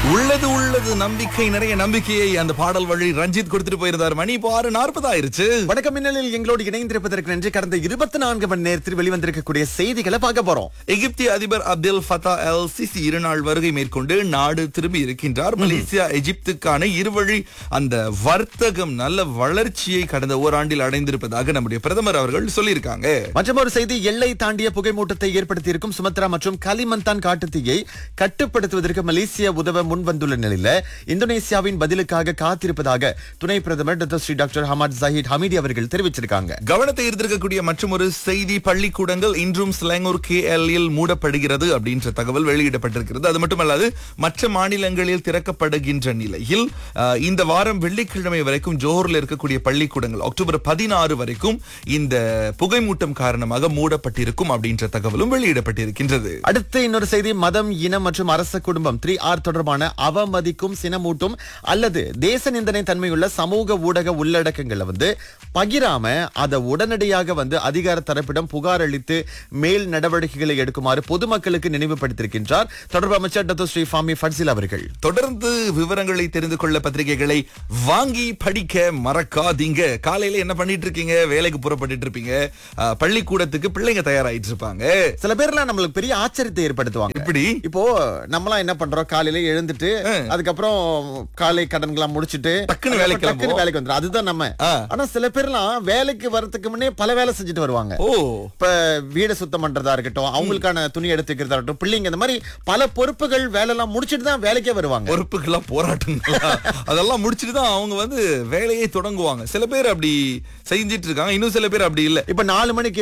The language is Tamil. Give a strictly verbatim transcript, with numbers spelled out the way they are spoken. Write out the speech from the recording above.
உள்ளது உள்ளது நம்பிக்கை நிறைய நம்பிக்கையை அந்த பாடல் வழி ரஞ்சித் கொடுத்துட்டு போயிருந்தார். மணி இப்போ ஆறு நாற்பது ஆயிருச்சு. வணக்கம் மின்னலில் எங்களோடு இணைந்திருப்பதற்கு நன்றி. கடந்த இருபத்தி நான்கு மணி நேரத்தில் வெளிவந்திருக்கக்கூடிய செய்திகளை பார்க்க போறோம். எகிப்திய அதிபர் அப்தெல் ஃபத்தா எல் சிசி இருநாள் வருகை மேற்கொண்டு நாடு திரும்பி இருக்கின்றார். மலேசியா எகிப்துக்கான இருவழி அந்த வர்த்தகம் நல்ல வளர்ச்சியை கடந்த ஓராண்டில் அடைந்திருப்பதாக நம்முடைய பிரதமர் அவர்கள் சொல்லியிருக்காங்க. மற்றும் ஒரு செய்தி, எல்லை தாண்டிய புகைமூட்டத்தை ஏற்படுத்தியிருக்கும் சுமத்ரா மற்றும் கலிமந்தான் காட்டுத்தீயை கட்டுப்படுத்துவதற்கு மலேசியா உதவ முன் வந்துள்ள நிலையில இந்தோனேசியாவின் பதிலுக்காக காத்திருப்பதாக துணை பிரதமர் doctor Sri doctor Hamad Zahid Hamidi அவர்கள் தெரிவிச்சிருக்காங்க. கவனத்தை ஈர்த்திருக்கக்கூடிய மற்றும் ஒரு செய்தி, பள்ளிக்கூடங்கள் இன்றும் ஸ்லாங்கூர் கே எல் இல் மூடப்படுகிறது அப்படின்ற தகவல் வெளியிடப்பட்டிருக்கிறது. அது மட்டுமல்லாது மற்ற மாநிலங்களில் திறக்கப்படுகின்ற நிலையில் அஹ், இந்த வாரம் வெள்ளிக்கிழமை வரைக்கும் ஜோஹரில் இருக்கக்கூடிய பள்ளிக்கூடங்கள் அக்டோபர் பதினாறு வரைக்கும் இந்த புகைமூட்டம் காரணமாக மூடப்பட்டிருக்கும் அப்படின்ற தகவலும் வெளியிடப்பட்டிருக்கின்றது. அடுத்து இன்னொரு செய்தி, மதம், இனம் மற்றும் அரச குடும்பம் த்ரீ ஆர் தொடர்பான அவமதிக்கும், சினமூட்டும் அல்லது தேச நிந்தனை தன்மையுள்ள சமூக ஊடக உள்ளடக்கங்களை வந்து பகிராம அதை உடனடியாக வந்து அதிகார தரப்பிடம் புகார் அளித்து மேல் நடவடிக்கைகளை எடுக்குமாறு பொதுமக்களுக்கு நினைவுபடுத்தியிருக்கின்றார் தொடர்பு அமைச்சர் டாக்டர் ஸ்ரீ ஃபாமி ஃபட்சில் அவர்கள். தொடர்ந்து விவரங்களை தெரிந்து கொள்ள பத்திரிகைகளை வாங்கி படிக்க மறக்காதீங்க. காலையில என்ன பண்ணிட்டு இருக்கீங்க? வேலைக்கு புறப்பட்டு இருப்பீங்க, அஹ், பள்ளிக்கூடத்துக்கு பிள்ளைங்க தயாராயிட்டு இருப்பாங்க. சில பேர்லாம் நம்மளுக்கு பெரிய ஆச்சரியத்தை ஏற்படுத்துவாங்க. இப்படி இப்போ நம்மளாம் என்ன பண்றோம், காலையில எழுந்துட்டு அதுக்கப்புறம் காலை கடன்களாம் முடிச்சிட்டு டக்குனு வேலைக்கு டக்குனு கிளம்புவோம். வேலைக்கு வந்துரும். அதுதான் நம்ம. ஆ. ஆனா சில பேர்லாம் வேலைக்கு வரதுக்கு முன்னே பல வேலை செஞ்சுட்டு வருவாங்க. ஓ இப்ப வீடு சுத்தம் பண்றதா இருக்கட்டும், அவங்களுக்கான துணி எடுத்து வைக்கிறதா இருக்கட்டும், பிள்ளைங்க இந்த மாதிரி பல பொறுப்புகள் வேலை எல்லாம் முடிச்சிட்டு தான் வேலைக்கே வருவாங்க. பொறுப்புகளா போராட்டங்களா அதெல்லாம் முடிச்சிட்டு தான் அவங்க வந்து வேலையை தொடங்குவாங்க. சில பேர் அப்படி செஞ்சிட்டு இருக்காங்க, இன்னும் சில பேர் அப்படி இல்ல. இப்ப நாலு மணிக்கு